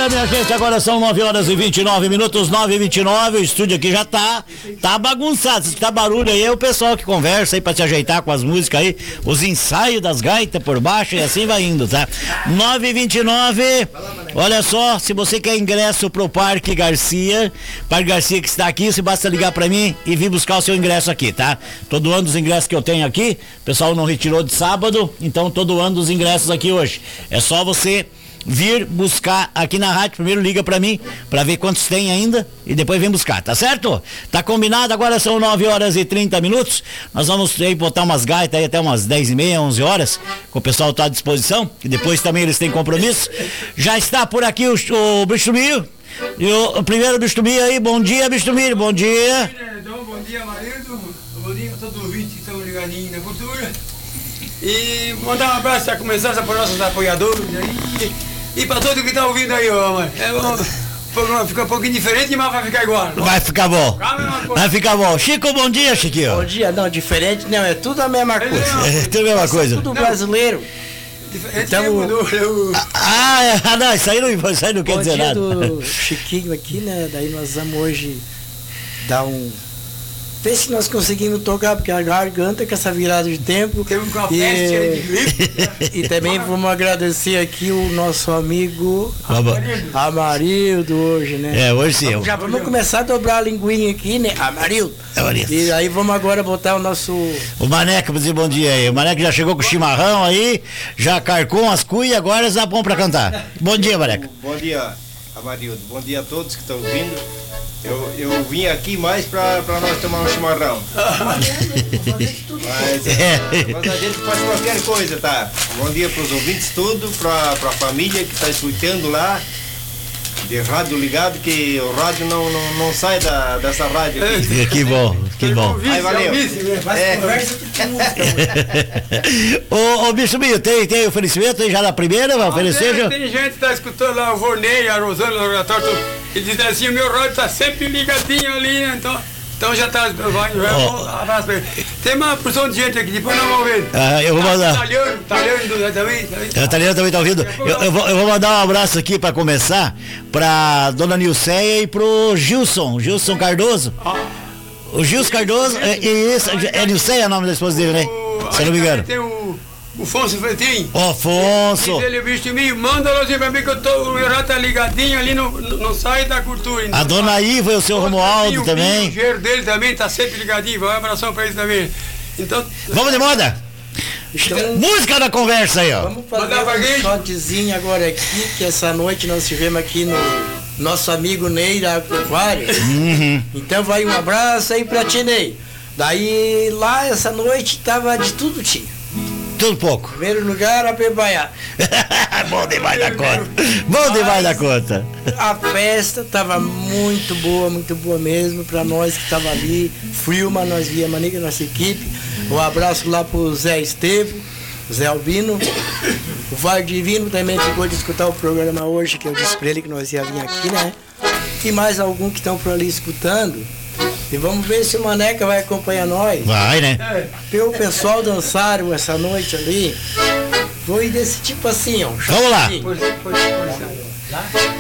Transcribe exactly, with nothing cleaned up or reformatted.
Olha, minha gente, agora são nove horas e vinte e nove minutos, nove e vinte e nove, o estúdio aqui já tá, tá bagunçado, se tá barulho aí, é o pessoal que conversa aí pra se ajeitar com as músicas aí, os ensaios das gaitas por baixo e assim vai indo, tá? nove e vinte e nove, olha só, se você quer ingresso pro Parque Garcia, Parque Garcia que está aqui, você basta ligar pra mim e vir buscar o seu ingresso aqui, tá? Tô doando os ingressos que eu tenho aqui, o pessoal não retirou de sábado, então tô doando os ingressos aqui hoje. É só você vir buscar aqui na rádio, primeiro liga pra mim, pra ver quantos tem ainda e depois vem buscar, tá certo? Tá combinado, agora são nove horas e trinta minutos, nós vamos aí botar umas gaitas aí até umas dez e meia, onze horas, que o pessoal tá à disposição, e depois também eles têm compromisso. Já está por aqui o, o Bicho Mio, e o, o primeiro Bicho Mio aí, bom dia Bicho Mio, bom dia. Bom dia, marido, bom dia a todos os ouvintes que estão ligadinhos na cultura. E mandar um abraço a começar para nossos apoiadores aí. E para todo que está ouvindo aí, ó, mano. É bom, o programa fica um pouquinho diferente, mas vai ficar igual. Vai ficar bom. Vai ficar bom. Chico, bom dia, Chiquinho. Bom dia, não, diferente não, é tudo a mesma coisa. É tudo a mesma coisa. Tudo brasileiro. Diferente Então, mudou, eu... Ah, ah, não, isso aí não, isso aí não quer Bom dizer dia nada. do Chiquinho aqui, né? Daí nós vamos hoje dar um... Ver se nós conseguimos tocar, porque a garganta com essa virada de tempo. Tem um café e... cheio de gripe. E também vamos agradecer aqui o nosso amigo Amarildo. Amarildo hoje, né? É, hoje sim. Vamos, já vamos começar a dobrar a linguinha aqui, né? Amarildo. Amarildo. E aí vamos agora botar o nosso... O Maneco, pra dizer bom dia aí. O Maneco já chegou com o chimarrão aí, já carcou umas cuias, agora já bom pra cantar. Bom dia, Maneco. Bom dia, Amarildo. Bom dia a todos que estão vindo. Eu, eu vim aqui mais pra, pra nós tomar um chimarrão. Mas, É. mas a gente faz qualquer coisa, tá? Bom dia pros ouvintes, tudo, pra, pra família que tá escutando lá, de rádio ligado, que o rádio não, não, não sai da, dessa rádio aqui. Que bom, que bom. Aí valeu. É. Ô, ô Bicho Mio, tem, tem oferecimento aí já na primeira? Vai oferecer já? Tem, tem gente que tá escutando lá, o Vornei, a Rosana, o Oratório, e diz assim, o meu rádio tá sempre ligadinho ali, né? Então, então já tá, vai, vai, Oh. abraço pra ele. Tem uma porção de gente aqui, depois nós vamos ver. Ah, eu vou mandar. Italiano, italiano também, também. O italiano também tá ouvindo. Eu, eu, vou, eu vou mandar um abraço aqui pra começar pra dona Nilceia e pro Gilson, Gilson Cardoso. O Gilson Cardoso, é, é, isso, é Nilceia o nome da esposa dele, né? Se eu não me engano. Tem o, o Afonso Fretim. Afonso. Diz ele, bicho me manda lá assim pra mim que eu tô, o meu rato tá ligadinho ali no, no, no site da cultura. A dona Iva e o seu Romualdo O também. engenheiro dele também tá sempre ligadinho, vai um abração pra ele também. Então, Vamos de moda? Então, Música da conversa aí, ó. vamos fazer Mandar pra quem? um shotzinho agora aqui, que essa noite nós estivemos aqui no nosso amigo Ney da Agropecuária. Uhum. Então vai um abraço aí pra ti, Ney. Daí lá essa noite tava de tudo, tinha. Tudo pouco. Primeiro lugar, a Pebaiá. Bom demais da conta. Bom demais da conta. A festa tava muito boa, muito boa mesmo pra nós que tava ali. Frio, mas nós víamos ali com a nossa equipe. Um abraço lá pro Zé Estevo, Zé Albino. O Vale Divino também ficou de escutar o programa hoje, que eu disse pra ele que nós ia vir aqui, né? E mais algum que estão por ali escutando. E vamos ver se o Maneca vai acompanhar nós. Vai, né? Porque o pessoal dançaram essa noite ali. Foi desse tipo assim, ó. Vamos lá. pois, pois, pois.